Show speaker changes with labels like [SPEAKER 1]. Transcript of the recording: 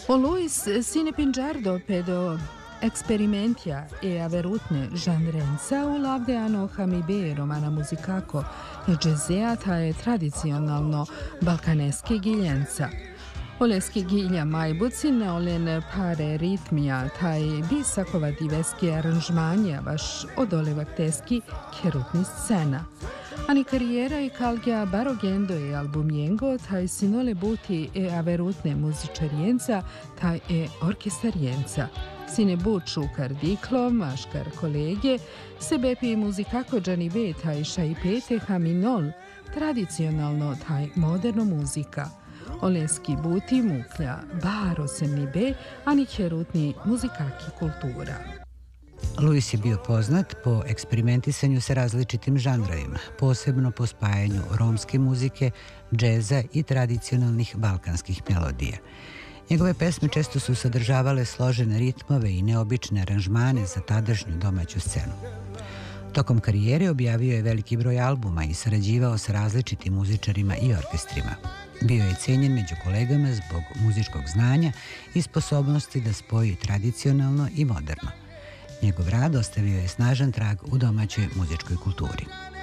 [SPEAKER 1] O Luis sine pingiardo pedo experimentia e averutne žanrenca ulavdeano hamibe romana muzikako džezeata je tradicionalno balkaneski giljenca. Oleski gilja majbucine olen pare ritmija, taj bisakova diveski aranžmanja vaš odolevakteski kerutni scena. Ani karijera i kalgja barogendo e albumiengo, taj sinole buti e averutne muzičarijenca, taj e orkestarijenca. Sine buču kar diklo, maškar kolege, sebepi muzikako džanibe taj šajpete haminol, tradicionalno taj moderno muzika. Oleski buti muklja, baro semnibe, ani kerutni muzikaki kultura.
[SPEAKER 2] Luis je bio poznat po eksperimentisanju sa različitim žanrovima, posebno po spajanju romske muzike, džeza i tradicionalnih balkanskih melodija. Njegove pesme često su sadržavale složene ritmove i neobične aranžmane za tadašnju domaću scenu. Tokom karijere objavio je veliki broj albuma i sarađivao sa različitim muzičarima i orkestrima. Bio je cenjen među kolegama zbog muzičkog znanja i sposobnosti da spoji tradicionalno i moderno. Njegov rad ostavio je snažan trag u domaćoj muzičkoj kulturi.